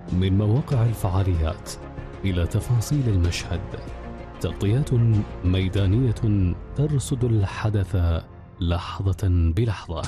من مواقع الفعاليات إلى تفاصيل المشهد، تغطيات ميدانية ترصد الحدث لحظة بلحظة.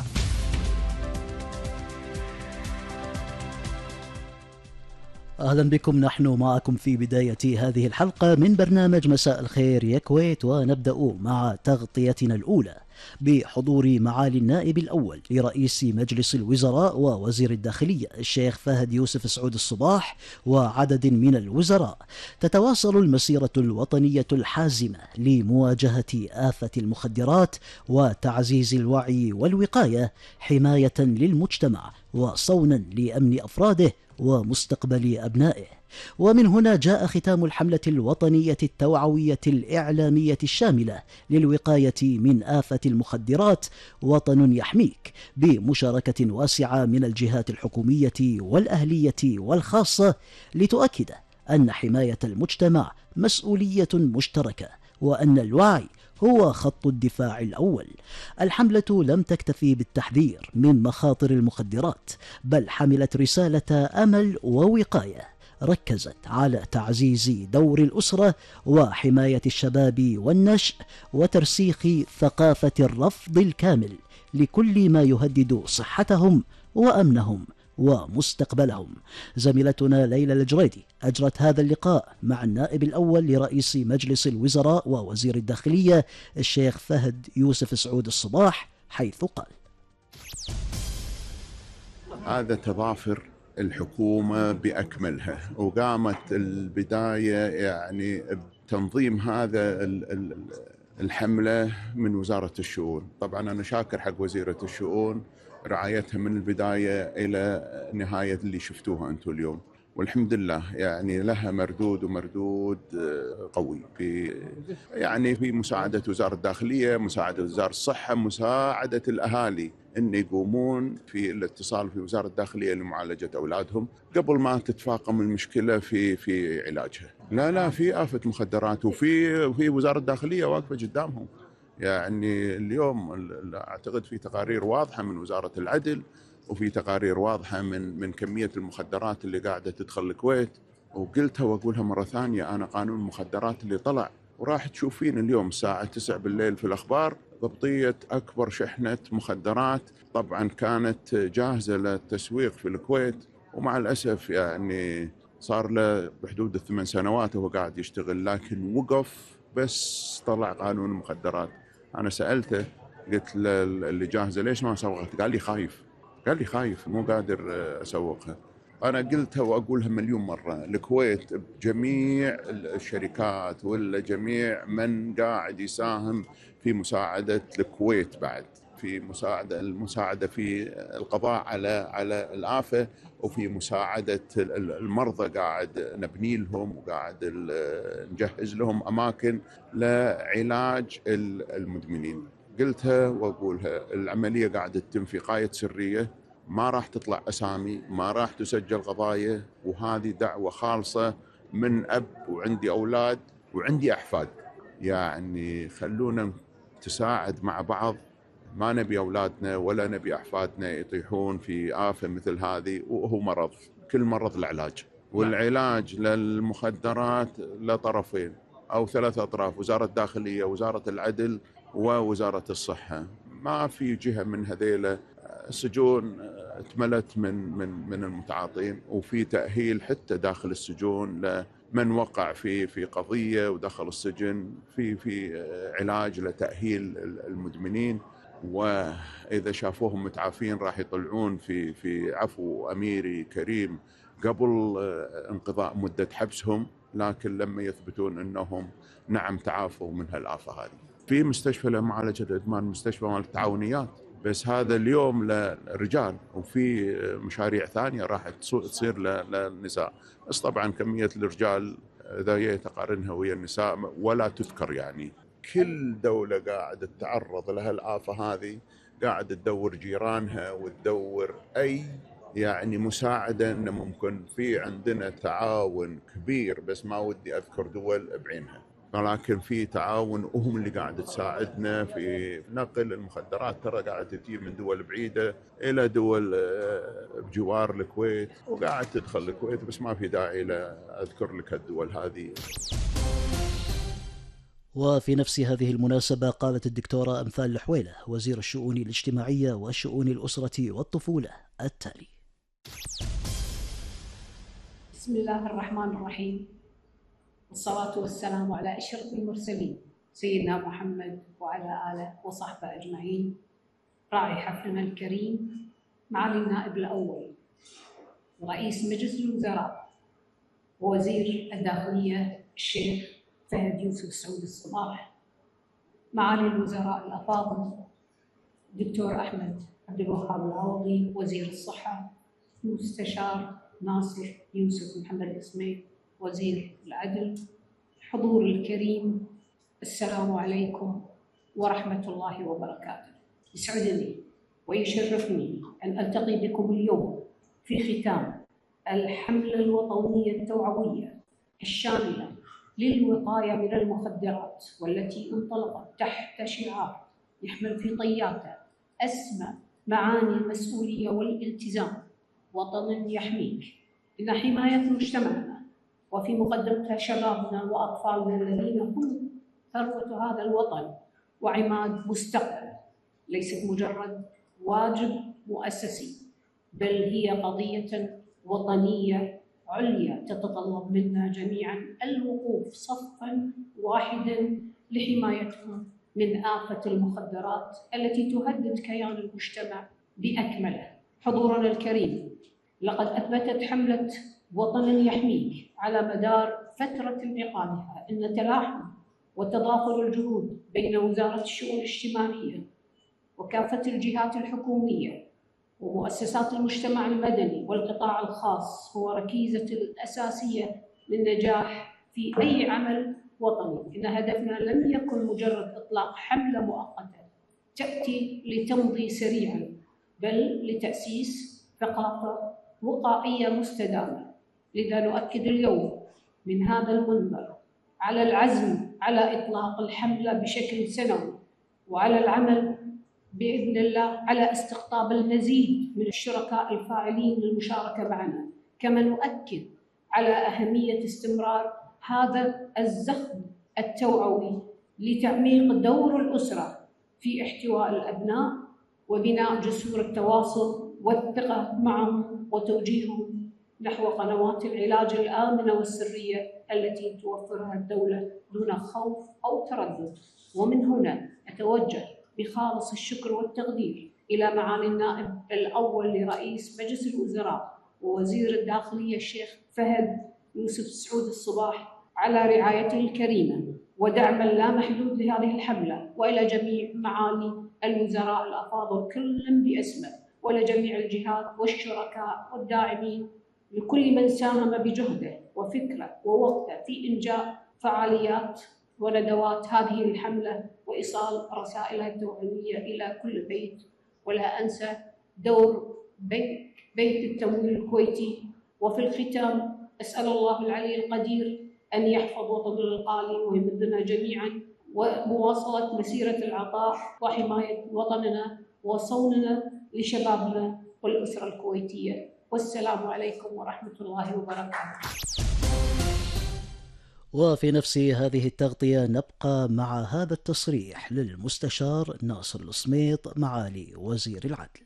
أهلا بكم، نحن معكم في بداية هذه الحلقة من برنامج مساء الخير يا كويت، ونبدأ مع تغطيتنا الأولى بحضور معالي النائب الأول لرئيس مجلس الوزراء ووزير الداخلية الشيخ فهد يوسف سعود الصباح وعدد من الوزراء. تتواصل المسيرة الوطنية الحازمة لمواجهة آفة المخدرات وتعزيز الوعي والوقاية حماية للمجتمع وصونا لأمن أفراده ومستقبل أبنائه. ومن هنا جاء ختام الحملة الوطنية التوعوية الإعلامية الشاملة للوقاية من آفة المخدرات وطن يحميك، بمشاركة واسعة من الجهات الحكومية والأهلية والخاصة، لتؤكد أن حماية المجتمع مسؤولية مشتركة وأن الوعي هو خط الدفاع الأول. الحملة لم تكتفي بالتحذير من مخاطر المخدرات، بل حملت رسالة أمل ووقاية ركزت على تعزيز دور الأسرة وحماية الشباب والنشء وترسيخ ثقافة الرفض الكامل لكل ما يهدد صحتهم وأمنهم ومستقبلهم. زميلتنا ليلى الجريدي أجرت هذا اللقاء مع النائب الأول لرئيس مجلس الوزراء ووزير الداخلية الشيخ فهد يوسف سعود الصباح، حيث قال: هذا تضافر الحكومة بأكملها، وقامت البداية يعني بتنظيم هذا الحملة من وزارة الشؤون. طبعا أنا شاكر حق وزيرة الشؤون رعايتها من البداية إلى نهاية اللي شفتوها أنتم اليوم، والحمد لله يعني لها مردود ومردود قوي في مساعدة وزارة الداخلية، مساعدة وزارة الصحة، مساعدة الأهالي أن يقومون في الاتصال في وزارة الداخلية لمعالجة أولادهم قبل ما تتفاقم المشكلة في علاجها. لا في آفة مخدرات، وفي وزارة الداخلية واقفة قدامهم. يعني اليوم أعتقد في تقارير واضحة من وزارة العدل، وفي تقارير واضحة من كمية المخدرات اللي قاعدة تدخل الكويت. وقلتها وأقولها مرة ثانية، أنا قانون المخدرات اللي طلع وراح تشوفين اليوم الساعة 9 بالليل في الأخبار ضبطية أكبر شحنة مخدرات طبعا كانت جاهزة للتسويق في الكويت، ومع الأسف يعني صار له بحدود 8 سنوات وهو قاعد يشتغل، لكن وقف بس طلع قانون المخدرات. أنا سألته قلت له اللي جاهزة ليش ما سوقت؟ قال لي خايف مو قادر أسوقها. أنا قلتها وأقولها مليون مرة، الكويت بجميع الشركات ولا جميع من قاعد يساهم في مساعدة الكويت بعد في المساعدة في القضاء على الآفة، وفي مساعدة المرضى قاعد نبني لهم وقاعد نجهز لهم أماكن لعلاج المدمنين. قلتها وأقولها، العملية قاعدة تتم في قاية سرية، ما راح تطلع أسامي، ما راح تسجل قضايا، وهذه دعوة خالصة من أب وعندي أولاد وعندي أحفاد. يعني خلونا نتساعد مع بعض، ما نبي أولادنا ولا نبي أحفادنا يطيحون في آفة مثل هذه. وهو مرض، كل مرض العلاج، والعلاج للمخدرات لطرفين أو 3 أطراف: وزارة الداخلية، وزارة العدل، ووزارة الصحة. ما في جهة من هذيلا. السجون اتملت من المتعاطين، وفي تأهيل حتى داخل السجون لمن وقع في قضية ودخل السجن، في علاج لتأهيل المدمنين، وإذا شافوهم متعافين راح يطلعون في عفو أميري كريم قبل انقضاء مدة حبسهم، لكن لما يثبتون أنهم نعم تعافوا من هالآفة هذه. في مستشفى لمعالجة الإدمان، مستشفى مال التعاونيات، بس هذا اليوم للرجال، وفي مشاريع ثانية راح تصير للنساء. بس طبعا كمية الرجال إذا تقارنها ويا النساء ولا تذكر. يعني كل دولة قاعدة تتعرض لها الآفة هذه قاعدة تدور جيرانها وتدور أي يعني مساعدة إنه ممكن. في عندنا تعاون كبير، بس ما ودي أذكر دول بعينها. ولكن في تعاون، وهم اللي قاعد تساعدنا في نقل المخدرات. ترى قاعد تجي من دول بعيدة إلى دول بجوار الكويت، وقاعد تدخل الكويت، بس ما في داعي لأذكر لك الدول هذه. وفي نفس هذه المناسبة قالت الدكتورة أمثال الحويلة وزير الشؤون الاجتماعية والشؤون الأسرة والطفولة التالي: بسم الله الرحمن الرحيم، والصلاة والسلام على أشرف المرسلين سيدنا محمد وعلى آله وصحبه أجمعين. راعي حفلنا الكريم معالي النائب الأول ورئيس مجلس الوزراء ووزير الداخلية الشيخ فهد يوسف سعود الصباح، معالي الوزراء الأفاضل الدكتور أحمد عبد الوهاب العوضي وزير الصحة، المستشار ناصر يوسف محمد السميد وزير العدل، الحضور الكريم، السلام عليكم ورحمة الله وبركاته. يسعدني ويشرفني أن ألتقي بكم اليوم في ختام الحملة الوطنية التوعوية الشاملة للوقاية من المخدرات، والتي انطلقت تحت شعار يحمل في طياته أسمى معاني المسؤولية والالتزام: وطن يحميك. إن حماية مجتمعنا وفي مقدمتها شبابنا وأطفالنا الذين هم ثروة هذا الوطن وعماد مستقبله ليست مجرد واجب مؤسسي، بل هي قضية وطنية عليا تتطلب منا جميعا الوقوف صفا واحدا لحمايتهم من آفة المخدرات التي تهدد كيان المجتمع بأكمله. حضورنا الكريم، لقد أثبتت حملة وطن يحميك على مدار فترة انعقادها أن تلاحم وتضافر الجهود بين وزارة الشؤون الاجتماعية وكافة الجهات الحكومية ومؤسسات المجتمع المدني والقطاع الخاص هو ركيزة الأساسية للنجاح في أي عمل وطني. إن هدفنا لم يكن مجرد إطلاق حملة مؤقتة تأتي لتمضي سريعا، بل لتأسيس ثقافة وقائية مستدامة. لذا نؤكد اليوم من هذا المنبر على العزم على إطلاق الحملة بشكل سنوي، وعلى العمل بإذن الله على استقطاب المزيد من الشركاء الفاعلين للمشاركة معنا. كما نؤكد على أهمية استمرار هذا الزخم التوعوي لتعميق دور الأسرة في احتواء الأبناء وبناء جسور التواصل والثقة معهم وتوجيههم نحو قنوات العلاج الآمنة والسرية التي توفرها الدولة دون خوف أو تردد. ومن هنا أتوجه بخالص الشكر والتقدير إلى معالي النائب الأول لرئيس مجلس الوزراء ووزير الداخلية الشيخ فهد يوسف سعود الصباح على رعايته الكريمة ودعم لا محدود لهذه الحملة، وإلى جميع معالي الوزراء الأفاضل كل باسمه، ولجميع الجهات والشركاء والداعمين، لكل من ساهم بجهده وفكره ووقته في إنجاح فعاليات وندوات هذه الحملة وإيصال رسائلها التوعوية إلى كل بيت. ولا أنسى دور بيت التمويل الكويتي. وفي الختام أسأل الله العلي القدير أن يحفظ وطننا الغالي ويمدنا جميعا ومواصلة مسيرة العطاء وحماية وطننا وصوننا لشبابنا والأسرة الكويتية. والسلام عليكم ورحمة الله وبركاته. وفي نفس هذه التغطية نبقى مع هذا التصريح للمستشار ناصر السميط معالي وزير العدل.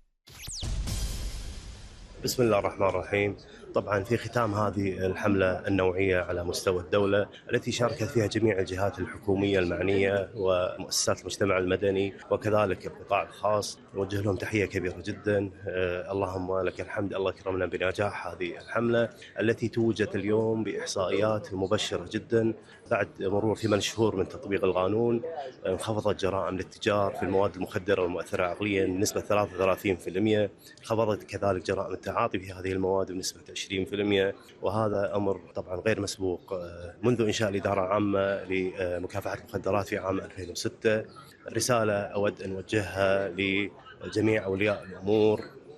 بسم الله الرحمن الرحيم. طبعا في ختام هذه الحملة النوعية على مستوى الدولة التي شاركت فيها جميع الجهات الحكومية المعنية ومؤسسات المجتمع المدني وكذلك القطاع الخاص، نوجه لهم تحية كبيرة جدا. اللهم لك الحمد، الله كرمنا بنجاح هذه الحملة التي توجت اليوم بإحصائيات مبشرة جدا. بعد مرور 8 شهور من تطبيق القانون انخفضت جرائم الاتجار في المواد المخدرة والمؤثرة عقليا بنسبة 33%، انخفضت كذلك جرائم التعاطي في هذه المواد بنسبة 20%، وهذا أمر طبعا غير مسبوق منذ إنشاء الإدارة العامة لمكافحة المخدرات في عام 2006. رسالة أود أن أوجهها لجميع أولياء الأمور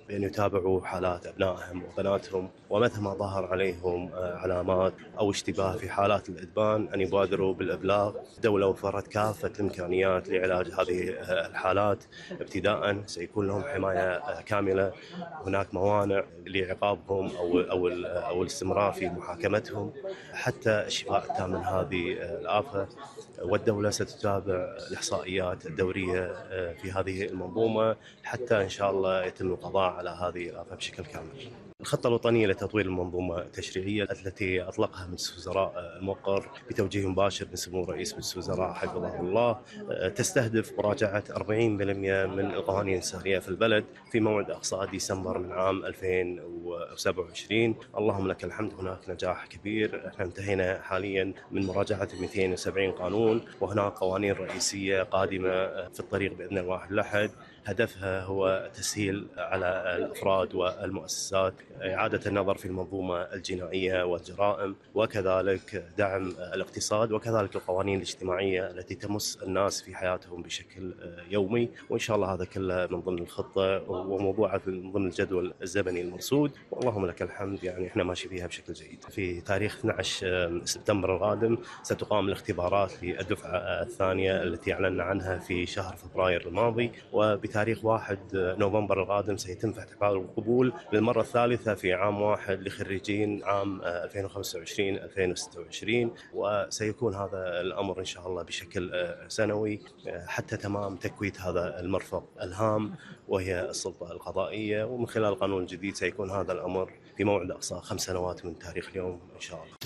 بأن يتابعوا حالات أبنائهم وبناتهم، ومتى ما ظهر عليهم علامات أو اشتباه في حالات الإدمان أن يبادروا بالإبلاغ. الدولة وفرت كافة الإمكانيات لعلاج هذه الحالات. ابتداء سيكون لهم حماية كاملة، هناك موانع لعقابهم أو الاستمرار في محاكمتهم حتى الشفاء التام من هذه الآفة. والدولة ستتابع الإحصائيات الدورية في هذه المنظومة حتى إن شاء الله يتم القضاء على هذه الآفة بشكل كامل. الخطة الوطنية لتطوير المنظومة التشريعية التي أطلقها مجلس الوزراء الموقر بتوجيه مباشر من سمو رئيس مجلس الوزراء حفظه الله تستهدف مراجعة 40% من القوانين السارية في البلد في موعد أقصى ديسمبر من عام 2027. اللهم لك الحمد، هناك نجاح كبير. احنا انتهينا حاليا من مراجعة 270 قانون، وهناك قوانين رئيسية قادمة في الطريق بإذن الواحد الأحد. هدفها هو تسهيل على الأفراد والمؤسسات إعادة النظر في المنظومة الجنائية والجرائم، وكذلك دعم الاقتصاد، وكذلك القوانين الاجتماعية التي تمس الناس في حياتهم بشكل يومي. وإن شاء الله هذا كله من ضمن الخطة وموضوعة من ضمن الجدول الزمني المرصود، واللهم لك الحمد. يعني إحنا ماشي فيها بشكل جيد. في تاريخ 12 سبتمبر القادم ستقام الاختبارات للدفعة الثانية التي أعلنا عنها في شهر فبراير الماضي، وبتاريخ 1 نوفمبر القادم سيتم احتفال القبول للمرة الثالثة في عام واحد لخريجين عام 2025-2026، وسيكون هذا الأمر إن شاء الله بشكل سنوي حتى تمام تكويت هذا المرفق الهام وهي السلطة القضائية. ومن خلال القانون الجديد سيكون هذا الأمر في موعد أقصى 5 سنوات من تاريخ اليوم إن شاء الله.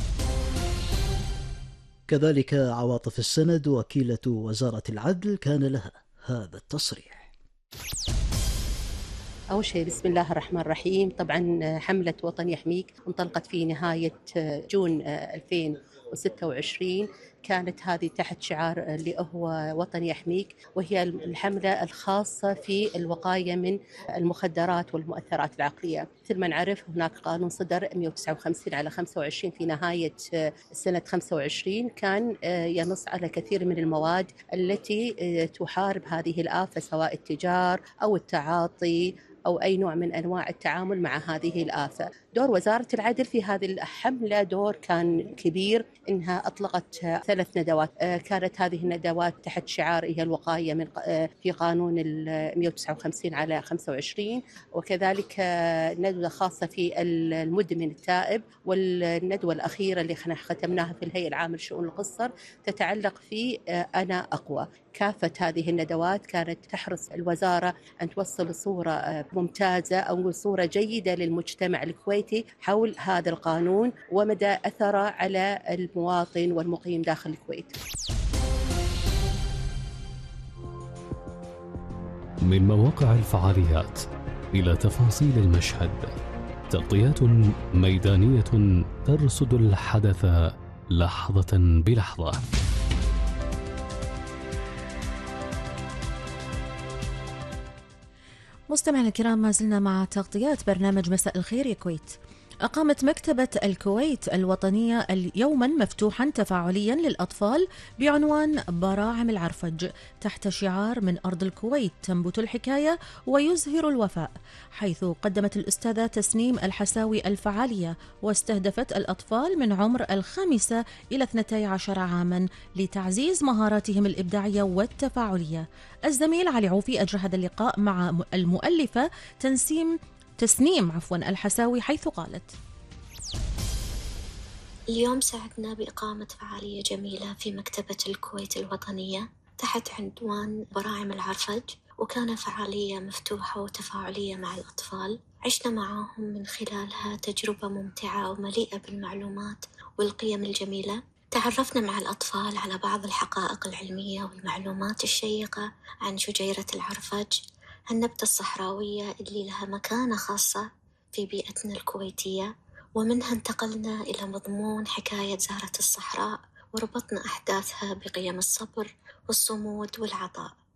كذلك عواطف السند وكيلة وزارة العدل كان لها هذا التصريح. أول شيء بسم الله الرحمن الرحيم. طبعا حملة وطن يحميك انطلقت في نهاية جون 2026. كانت هذه تحت شعار اللي هو وطن يحميك، وهي الحملة الخاصة في الوقاية من المخدرات والمؤثرات العقلية. مثل ما نعرف هناك قانون صدر 159/25 في نهاية سنة 25 كان ينص على كثير من المواد التي تحارب هذه الآفة، سواء التجار أو التعاطي أو أي نوع من أنواع التعامل مع هذه الآفة. دور وزارة العدل في هذه الحملة دور كان كبير، إنها أطلقت 3 ندوات. كانت هذه الندوات تحت شعار هي الوقاية من في قانون 159/25، وكذلك ندوة خاصة في المدمن التائب، والندوة الأخيرة اللي ختمناها في الهيئة العامة لشؤون القصر تتعلق في أنا أقوى. كافة هذه الندوات كانت تحرص الوزارة أن توصل صورة ممتازة أو صورة جيدة للمجتمع الكويتي حول هذا القانون ومدى أثره على المواطن والمقيم داخل الكويت. من مواقع الفعاليات إلى تفاصيل المشهد، تغطيات ميدانية ترصد الحدث لحظة بلحظة. مستمعينا الكرام، ما زلنا مع تغطيات برنامج مساء الخير يا كويت. أقامت مكتبة الكويت الوطنية يوما مفتوحا تفاعليا للأطفال بعنوان براعم العرفج تحت شعار من أرض الكويت تنبت الحكاية ويزهر الوفاء، حيث قدمت الأستاذة تسنيم الحساوي الفعالية واستهدفت الأطفال من عمر 5 إلى 12 عاما لتعزيز مهاراتهم الإبداعية والتفاعلية. الزميل علي عوفي أجرى هذا اللقاء مع المؤلفة تسنيم الحساوي، حيث قالت: اليوم سعدنا بإقامة فعالية جميلة في مكتبة الكويت الوطنية تحت عنوان براعم العرفج، وكان فعالية مفتوحة وتفاعلية مع الأطفال. عشنا معهم من خلالها تجربة ممتعة ومليئة بالمعلومات والقيم الجميلة. تعرفنا مع الأطفال على بعض الحقائق العلمية والمعلومات الشيقة عن شجيرة العرفج، النبتة الصحراوية اللي لها مكانة خاصة في بيئتنا الكويتية، ومنها انتقلنا إلى مضمون حكاية زهرة الصحراء وربطنا أحداثها بقيم الصبر والصمود والعطاء.